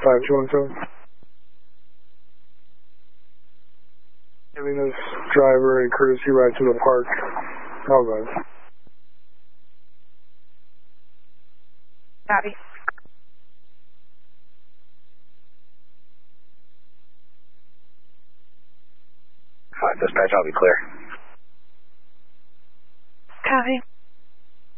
5217. Giving this driver a courtesy ride to the park. Oh, guys. Copy. Dispatch, I'll be clear.